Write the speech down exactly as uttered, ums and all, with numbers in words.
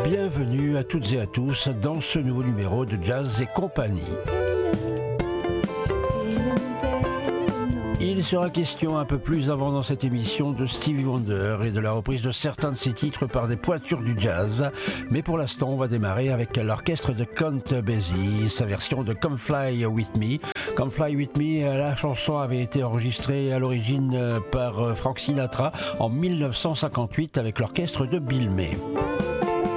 Bienvenue à toutes et à tous dans ce nouveau numéro de Jazz et Compagnie. Il sera question un peu plus avant dans cette émission de Stevie Wonder et de la reprise de certains de ses titres par des pointures du jazz. Mais pour l'instant, on va démarrer avec l'orchestre de Count Basie, sa version de Come Fly With Me. Come Fly With Me, la chanson avait été enregistrée à l'origine par Frank Sinatra en mille neuf cent cinquante-huit avec l'orchestre de Bill May.